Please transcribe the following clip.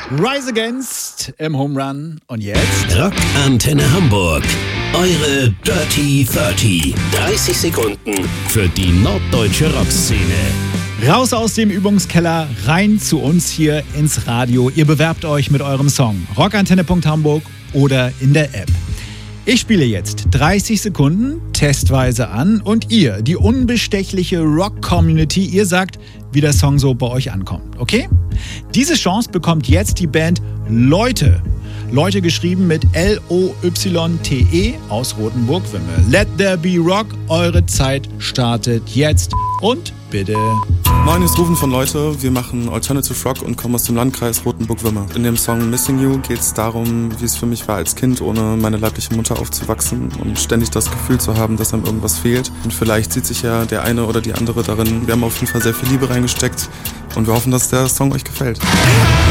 Rise Against im Home Run. Und jetzt Rockantenne Hamburg. Eure Dirty 30. 30 Sekunden für die norddeutsche Rockszene. Raus aus dem Übungskeller, rein zu uns hier ins Radio. Ihr bewerbt euch mit eurem Song. Rockantenne.hamburg oder in der App. Ich spiele jetzt 30 Sekunden testweise an und ihr, die unbestechliche Rock-Community, ihr sagt, wie der Song so bei euch ankommt, okay? Diese Chance bekommt jetzt die Band Leute. Leute geschrieben mit L-O-Y-T-E aus Rothenburg-Wimme. Let there be rock, eure Zeit startet jetzt und bitte. Moin, hier ist Rufen von Leute. Wir machen Alternative Rock und kommen aus dem Landkreis Rothenburg-Wimme. In dem Song Missing You geht es darum, wie es für mich war als Kind, ohne meine leibliche Mutter aufzuwachsen und ständig das Gefühl zu haben, dass einem irgendwas fehlt. Und vielleicht sieht sich ja der eine oder die andere darin. Wir haben auf jeden Fall sehr viel Liebe reingesteckt und wir hoffen, dass der Song euch gefällt.